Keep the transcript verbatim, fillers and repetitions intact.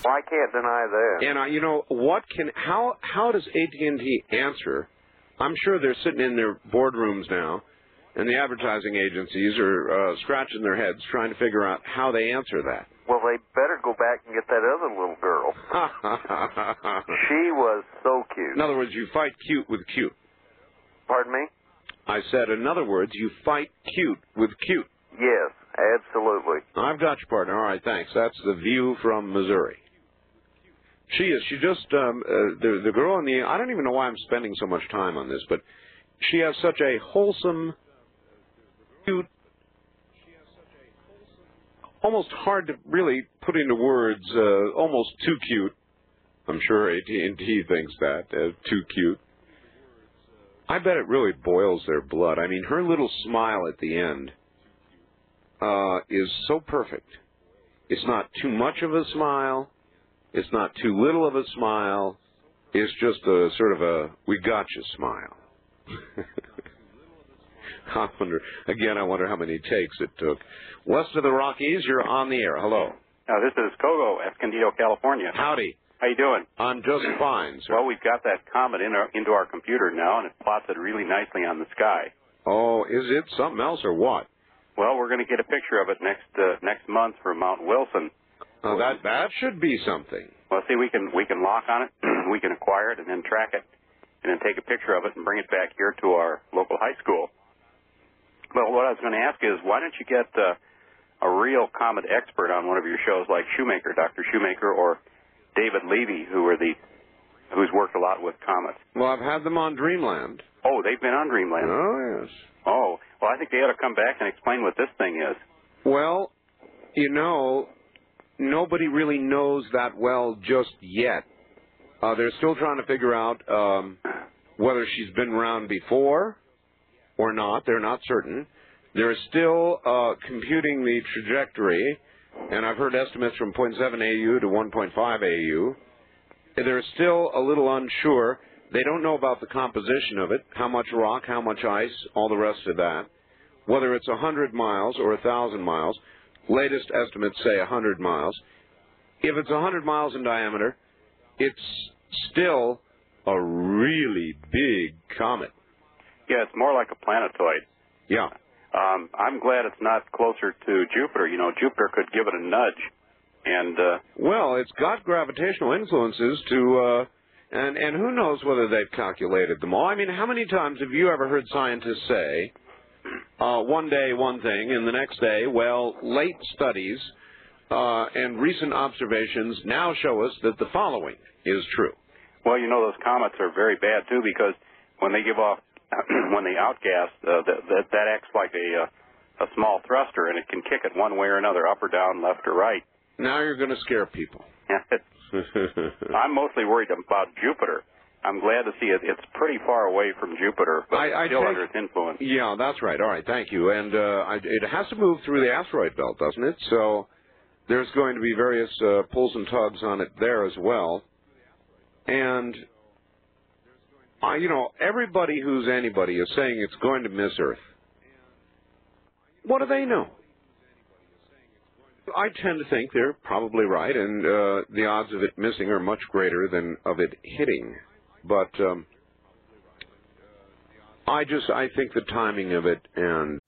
Well, I can't deny that. And, uh, you know, what can, how, how does A T and T answer? I'm sure they're sitting in their boardrooms now, and the advertising agencies are uh, scratching their heads trying to figure out how they answer that. Well, they better go back and get that other little girl. She was so cute. In other words, you fight cute with cute. Pardon me? I said, in other words, you fight cute with cute. Yes, absolutely. I've got you, partner. All right, thanks. That's the view from Missouri. She is. She just, um, uh, the, the girl in the, I don't even know why I'm spending so much time on this, but she has such a wholesome, cute, almost hard to really put into words, uh, almost too cute. I'm sure A T and T thinks that, uh, too cute. I bet it really boils their blood. I mean, her little smile at the end uh, is so perfect. It's not too much of a smile. It's not too little of a smile. It's just a sort of a we gotcha smile. I wonder, again, I wonder how many takes it took. West of the Rockies, you're on the air. Hello. Uh, this is Kogo, Escondido, California. Howdy. How you doing? I'm just fine, sir. Well, we've got that comet in our, into our computer now, and it plots it really nicely on the sky. Oh, is it something else or what? Well, we're going to get a picture of it next uh, next month for Mount Wilson. Uh, that that should be something. Well, see, we can we can lock on it, we can acquire it, and then track it, and then take a picture of it and bring it back here to our local high school. But what I was going to ask is, why don't you get uh, a real comet expert on one of your shows, like Shoemaker, Doctor Shoemaker, or David Levy, who are the who's worked a lot with comets? Well, I've had them on Dreamland. Oh, they've been on Dreamland. Oh, yes. Oh, well, I think they ought to come back and explain what this thing is. Well, you know, nobody really knows that well just yet. Uh, they're still trying to figure out um, whether she's been around before or not. They're not certain. They're still uh, computing the trajectory, and I've heard estimates from zero point seven A U to one point five A U. They're still a little unsure. They don't know about the composition of it, how much rock, how much ice, all the rest of that. Whether it's one hundred miles or one thousand miles, latest estimates say one hundred miles. If it's one hundred miles in diameter, it's still a really big comet. Yeah, it's more like a planetoid. Yeah. Um, I'm glad it's not closer to Jupiter. You know, Jupiter could give it a nudge. And uh, well, it's got gravitational influences to, uh, and, and who knows whether they've calculated them all. I mean, how many times have you ever heard scientists say, uh, one day one thing, and the next day, well, late studies uh, and recent observations now show us that the following is true? Well, you know, those comets are very bad, too, because when they give off, when they outgas, uh, that, that, that acts like a, uh, a small thruster, and it can kick it one way or another, up or down, left or right. Now you're going to scare people. I'm mostly worried about Jupiter. I'm glad to see it. It's pretty far away from Jupiter, but I, I still take, under its influence. Yeah, that's right. All right, thank you. And uh, I, it has to move through the asteroid belt, doesn't it? So there's going to be various uh, pulls and tugs on it there as well. And, uh, you know, everybody who's anybody is saying it's going to miss Earth. What do they know? I tend to think they're probably right, and uh, the odds of it missing are much greater than of it hitting. But um, I just, I think the timing of it and